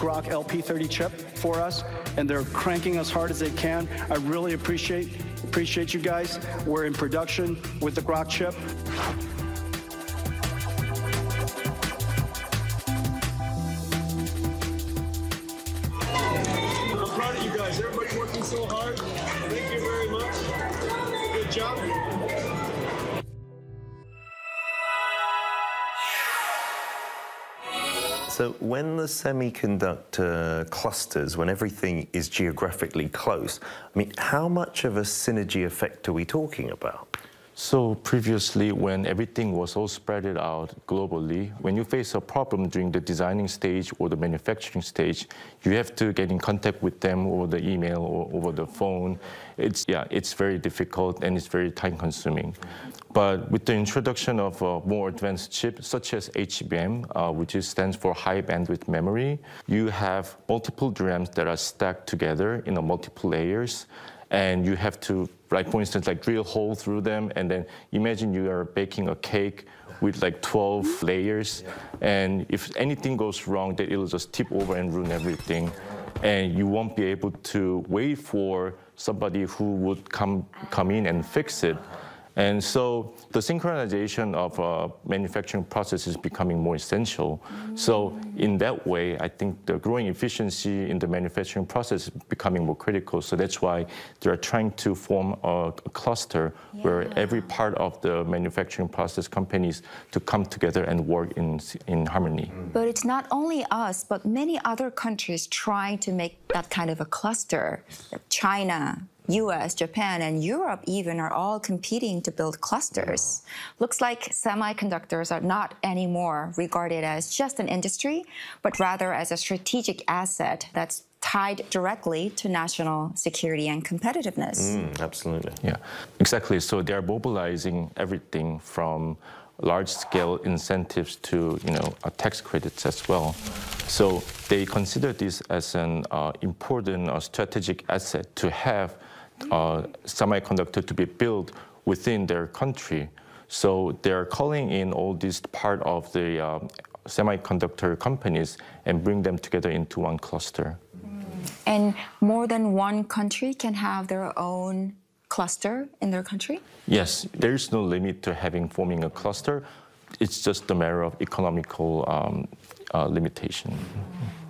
Groq LP30 chip for us, and they're cranking as hard as they can. I really appreciate you guys. We're in production with the Groq chip. I'm proud of you guys. Everybody working so hard. Thank you very much. Good job. So when the semiconductor clusters, when everything is geographically close, I mean, how much of a synergy effect are we talking about? So previously, when everything was all spread out globally, when you face a problem during the designing stage or the manufacturing stage, you have to get in contact with them over the email or over the phone. It's very difficult and it's very time-consuming. But with the introduction of more advanced chips, such as HBM, which stands for high bandwidth memory, you have multiple DRAMs that are stacked together in multiple layers. And you have to, like, for instance, like drill a hole through them, and then imagine you are baking a cake with like 12 layers, and if anything goes wrong, then it'll just tip over and ruin everything. And you won't be able to wait for somebody who would come in and fix it. And so the synchronization of manufacturing process is becoming more essential. So in that way, I think the growing efficiency in the manufacturing process is becoming more critical. So that's why they're trying to form a cluster where every part of the manufacturing process companies to come together and work in harmony. But it's not only us, but many other countries trying to make that kind of a cluster. China, US, Japan, and Europe even are all competing to build clusters. Looks like semiconductors are not anymore regarded as just an industry, but rather as a strategic asset that's tied directly to national security and competitiveness. Absolutely. Yeah, exactly. So they're mobilizing everything from large-scale incentives to, tax credits as well. So they consider this as an important strategic asset to have semiconductor to be built within their country. So they're calling in all these part of the semiconductor companies and bring them together into one cluster. And more than one country can have their own cluster in their country? Yes, there's no limit to forming a cluster. It's just a matter of economical limitation.